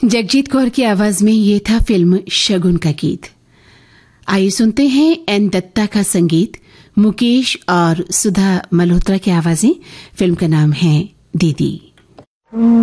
जगजीत कौर की आवाज में ये था फिल्म शगुन का गीत। आइए सुनते हैं एन दत्ता का संगीत, मुकेश और सुधा मल्होत्रा की आवाजें। फिल्म का नाम है दीदी।